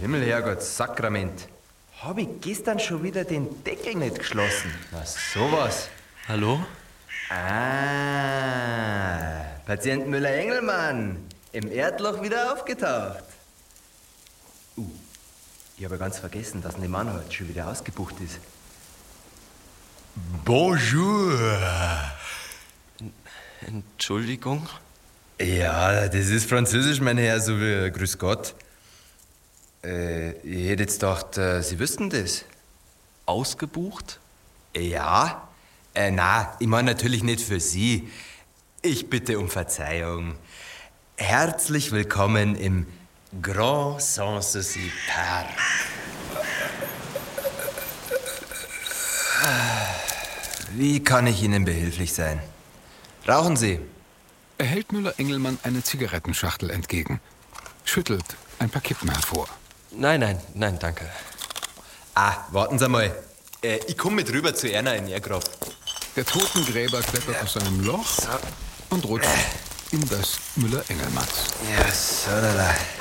Himmelherrgott, Sakrament. Hab ich gestern schon wieder den Deckel nicht geschlossen? Na, sowas. Hallo? Patient Müller-Engelmann. Im Erdloch wieder aufgetaucht. Ich habe ganz vergessen, dass Nemann heute schon wieder ausgebucht ist. Bonjour. Entschuldigung? Ja, das ist Französisch, mein Herr, so wie Grüß Gott. Ich hätte jetzt gedacht, Sie wüssten das. Ausgebucht? Ja? Na, ich meine natürlich nicht für Sie. Ich bitte um Verzeihung. Herzlich willkommen im Grand Sanssouci Park. Wie kann ich Ihnen behilflich sein? Rauchen Sie? Er hält Müller-Engelmann eine Zigarettenschachtel entgegen, schüttelt ein paar Kippen hervor. Nein, danke. Warten Sie mal. Ich komme mit rüber zu Erna in ihr Grab. Der Totengräber klettert aus seinem Loch und rutscht in das Müller-Engelmanns. Ja, so, da.